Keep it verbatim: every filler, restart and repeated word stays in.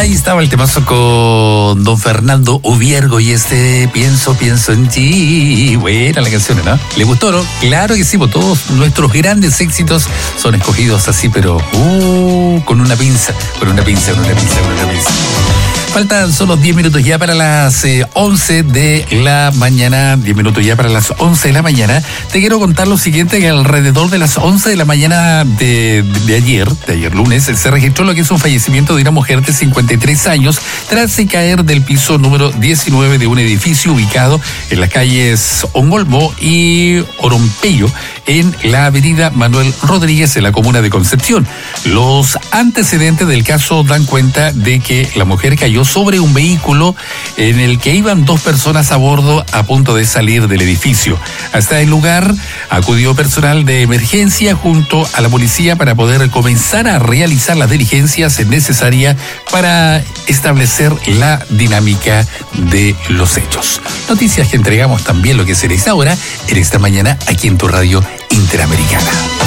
Ahí estaba el temazo con don Fernando Oviergo y este Pienso, pienso en ti. Buena la canción, ¿no? ¿Le gustó, no? Claro que sí, pues todos nuestros grandes éxitos son escogidos así, pero uh, con una pinza, con una pinza, con una pinza, con una pinza. Faltan solo diez minutos ya para las eh, once de la mañana, diez minutos ya para las once de la mañana. Te quiero contar lo siguiente, que alrededor de las once de la mañana de, de, de ayer, de ayer lunes, se registró lo que es un fallecimiento de una mujer de cincuenta y tres años tras caer del piso número diecinueve de un edificio ubicado en las calles Ongolmo y Orompeyo, en la avenida Manuel Rodríguez, en la comuna de Concepción. Los antecedentes del caso dan cuenta de que la mujer cayó sobre un vehículo en el que iban dos personas a bordo a punto de salir del edificio. Hasta el lugar acudió personal de emergencia junto a la policía para poder comenzar a realizar las diligencias necesarias para establecer la dinámica de los hechos. Noticias que entregamos también lo que será esta hora, en esta mañana, aquí en tu radio Interamericana.